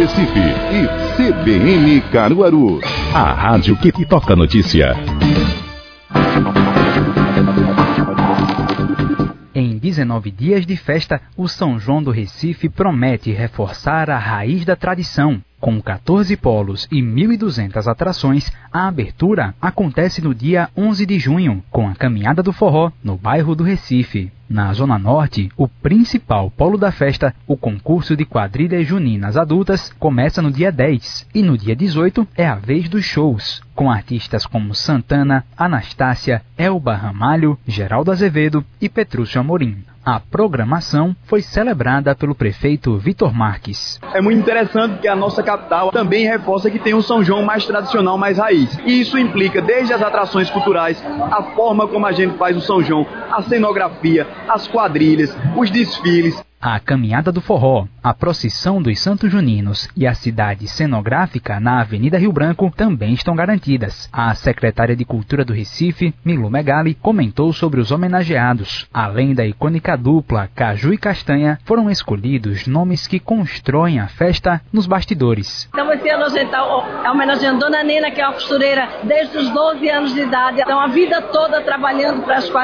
Recife e CBN Caruaru, a rádio que toca notícia. Em 19 dias de festa, o São João do Recife promete reforçar a raiz da tradição. Com 14 polos e 1.200 atrações, a abertura acontece no dia 11 de junho, com a Caminhada do Forró, no bairro do Recife. Na Zona Norte, o principal polo da festa, o concurso de quadrilhas juninas adultas, começa no dia 10 e no dia 18 é a vez dos shows, com artistas como Santana, Anastácia, Elba Ramalho, Geraldo Azevedo e Petrúcio Amorim. A programação foi celebrada pelo prefeito Vitor Marques. É muito interessante que a nossa capital também reforça que tem um São João mais tradicional, mais raiz. E isso implica desde as atrações culturais, a forma como a gente faz o São João, a cenografia, as quadrilhas, os desfiles. A Caminhada do Forró, a procissão dos Santos Juninos e a cidade cenográfica na Avenida Rio Branco também estão garantidas. A secretária de Cultura do Recife, Milu Megali, comentou sobre os homenageados. Além da icônica dupla Caju e Castanha, foram escolhidos nomes que constroem a festa nos bastidores. Então esse ano a gente está homenageando Dona Nena, que é uma costureira desde os 12 anos de idade. Então a vida toda trabalhando para as